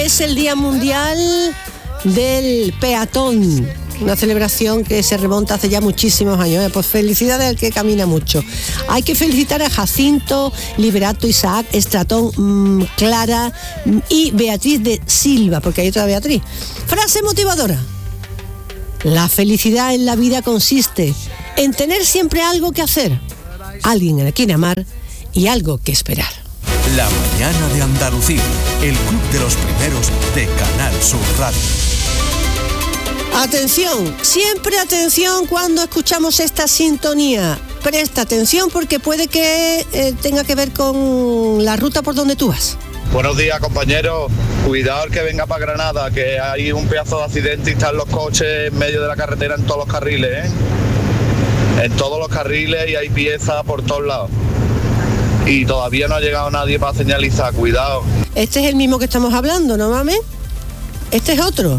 es el Día Mundial del Peatón, una celebración que se remonta hace ya muchísimos años. Pues felicidades al que camina mucho. Hay que felicitar a Jacinto, Liberato, Isaac, Estratón, Clara y Beatriz de Silva, porque hay otra Beatriz. Frase motivadora: la felicidad en la vida consiste en tener siempre algo que hacer, alguien a quien amar y algo que esperar. La mañana de Andalucía, el club de los primeros de Canal Sur Radio. Atención, siempre atención cuando escuchamos esta sintonía. Presta atención porque puede que tenga que ver con la ruta por donde tú vas. Buenos días, compañeros. Cuidado el que venga para Granada, que hay un pedazo de accidente y están los coches en medio de la carretera en todos los carriles, En todos los carriles, y hay piezas por todos lados. Y todavía no ha llegado nadie para señalizar, cuidado. Este es el mismo que estamos hablando, ¿no mames? Este es otro.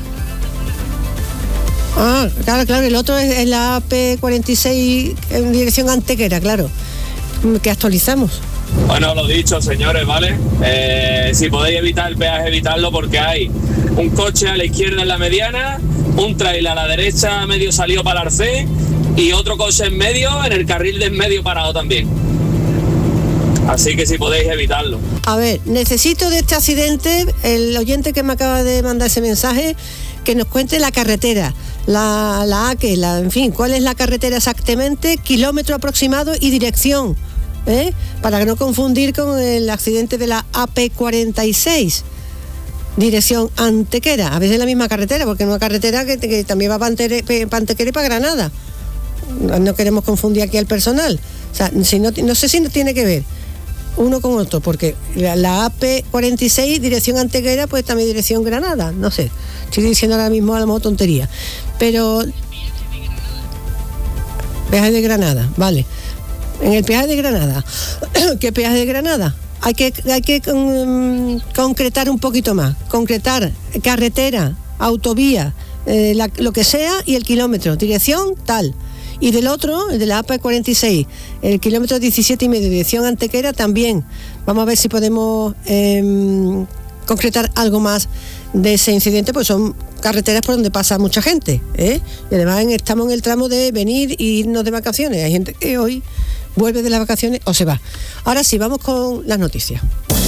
Ah, claro, el otro es la AP46 en dirección Antequera, claro, que actualizamos. Bueno, lo dicho, señores, ¿vale? Si podéis evitar el peaje, evitadlo, porque hay un coche a la izquierda en la mediana, un trailer a la derecha medio salido para Arcé y otro coche en medio en el carril de en medio parado también. Así que si podéis evitarlo. A ver, necesito de este accidente, el oyente que me acaba de mandar ese mensaje, que nos cuente la carretera, en fin, cuál es la carretera exactamente, kilómetro aproximado y dirección, para no confundir con el accidente de la AP46, dirección Antequera. A veces es la misma carretera, porque es una carretera que también va para Antequera y para Granada. No queremos confundir aquí al personal. O sea, no sé si no tiene que ver uno con otro, porque la AP46, dirección Antequera, pues también dirección Granada, no sé, estoy diciendo ahora mismo a lo mejor tontería, pero peaje de Granada, vale. En el peaje de Granada, ¿qué peaje de Granada? Hay que concretar un poquito más, concretar carretera, autovía, lo que sea, y el kilómetro, dirección tal. Y del otro, el de la AP46, el kilómetro 17,5, dirección Antequera, también. Vamos a ver si podemos concretar algo más de ese incidente, pues son carreteras por donde pasa mucha gente, Y además estamos en el tramo de venir e irnos de vacaciones. Hay gente que hoy vuelve de las vacaciones o se va. Ahora sí, vamos con las noticias.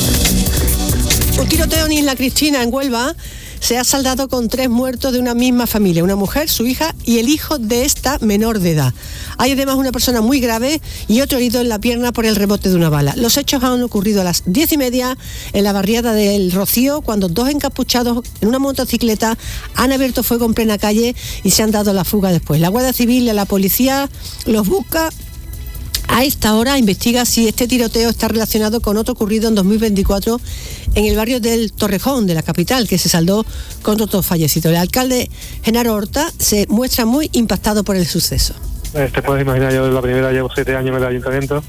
Un tiroteo en Isla Cristina, en Huelva, se ha saldado con 3 muertos de una misma familia, una mujer, su hija y el hijo de esta menor de edad. Hay además una persona muy grave y otro herido en la pierna por el rebote de una bala. Los hechos han ocurrido a las 10:30 en la barriada del Rocío, cuando 2 encapuchados en una motocicleta han abierto fuego en plena calle y se han dado la fuga después. La Guardia Civil y la policía los busca. A esta hora investiga si este tiroteo está relacionado con otro ocurrido en 2024 en el barrio del Torrejón, de la capital, que se saldó con otro fallecido. El alcalde Genaro Horta se muestra muy impactado por el suceso. Te puedes imaginar, yo la primera llevo 7 años en el ayuntamiento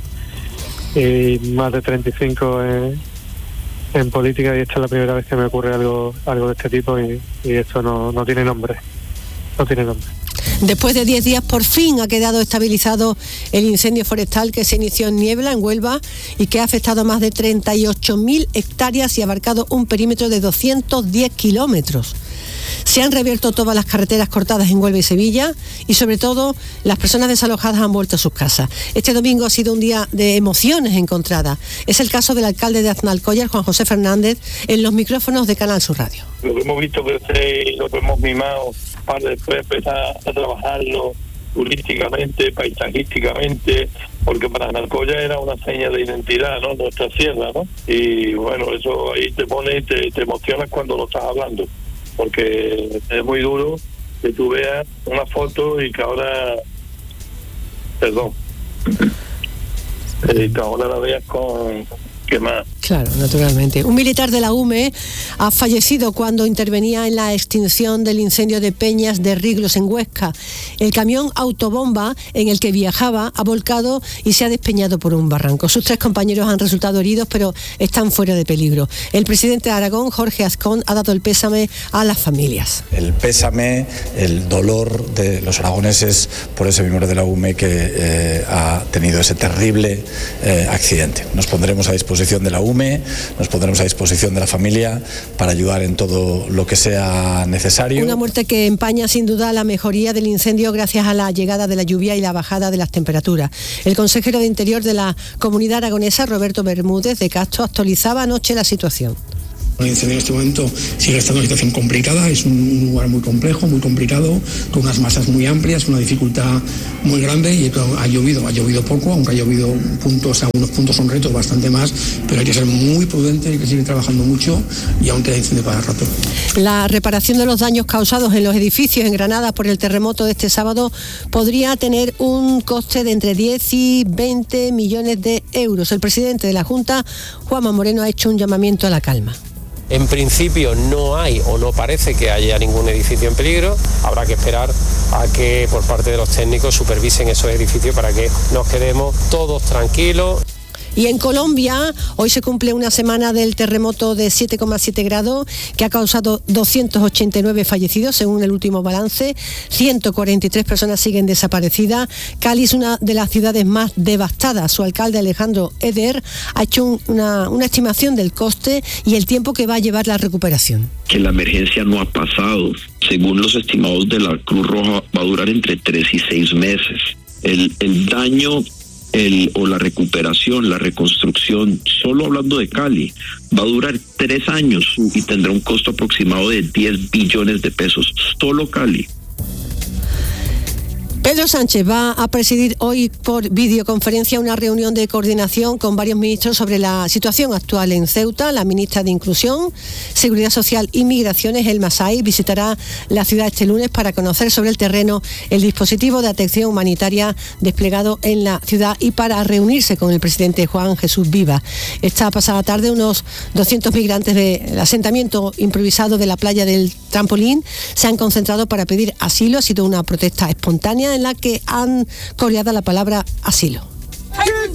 y más de 35 en política, y esta es la primera vez que me ocurre algo de este tipo, y esto no tiene nombre. No tiene nombre. Después de 10 días, por fin ha quedado estabilizado el incendio forestal que se inició en Niebla, en Huelva, y que ha afectado a más de 38.000 hectáreas y ha abarcado un perímetro de 210 kilómetros. Se han reabierto todas las carreteras cortadas en Huelva y Sevilla, y sobre todo las personas desalojadas han vuelto a sus casas. Este domingo ha sido un día de emociones encontradas. Es el caso del alcalde de Aznalcóllar, Juan José Fernández, en los micrófonos de Canal Sur Radio. Lo que hemos visto crecer y lo que hemos mimado para después empezar a trabajarlo turísticamente, paisajísticamente, porque para Aznalcóllar era una seña de identidad, ¿no? Nuestra sierra, ¿no? Y bueno, eso ahí te pone, te emocionas cuando lo estás hablando, porque es muy duro que tú veas una foto y que ahora, que ahora la veas con quemada. Claro, naturalmente. Un militar de la UME ha fallecido cuando intervenía en la extinción del incendio de Peñas de Riglos en Huesca. El camión autobomba en el que viajaba ha volcado y se ha despeñado por un barranco. Sus 3 compañeros han resultado heridos, pero están fuera de peligro. El presidente de Aragón, Jorge Azcón, ha dado el pésame a las familias. El pésame, el dolor de los aragoneses por ese miembro de la UME que ha tenido ese terrible accidente. Nos pondremos a disposición disposición de la UME, nos pondremos a disposición de la familia para ayudar en todo lo que sea necesario. Una muerte que empaña sin duda la mejoría del incendio gracias a la llegada de la lluvia y la bajada de las temperaturas. El consejero de Interior de la Comunidad Aragonesa, Roberto Bermúdez de Castro, actualizaba anoche la situación. El incendio en este momento sigue estando en una situación complicada, es un lugar muy complejo, muy complicado, con unas masas muy amplias, una dificultad muy grande y ha llovido poco, aunque ha llovido puntos, algunos puntos son retos bastante más, pero hay que ser muy prudente, hay que seguir trabajando mucho y aún queda incendio para rato. La reparación de los daños causados en los edificios en Granada por el terremoto de este sábado podría tener un coste de entre 10 y 20 millones de euros. El presidente de la Junta, Juanma Moreno, ha hecho un llamamiento a la calma. En principio no hay o no parece que haya ningún edificio en peligro. Habrá que esperar a que por parte de los técnicos supervisen esos edificios para que nos quedemos todos tranquilos. Y en Colombia, hoy se cumple una semana del terremoto de 7,7 grados que ha causado 289 fallecidos, según el último balance. 143 personas siguen desaparecidas. Cali es una de las ciudades más devastadas. Su alcalde, Alejandro Eder, ha hecho una estimación del coste y el tiempo que va a llevar la recuperación. Que la emergencia no ha pasado. Según los estimados de la Cruz Roja, va a durar entre 3 y 6 meses. El daño o la recuperación, la reconstrucción, solo hablando de Cali, va a durar 3 años y tendrá un costo aproximado de 10 billones de pesos, solo Cali. Pedro Sánchez va a presidir hoy por videoconferencia una reunión de coordinación con varios ministros sobre la situación actual en Ceuta. La ministra de Inclusión, Seguridad Social y Migraciones, Elma Saiz, visitará la ciudad este lunes para conocer sobre el terreno el dispositivo de atención humanitaria desplegado en la ciudad y para reunirse con el presidente Juan Jesús Vivas. Esta pasada tarde unos 200 migrantes del asentamiento improvisado de la playa del Trampolín se han concentrado para pedir asilo. Ha sido una protesta espontánea en la que han coreado la palabra asilo.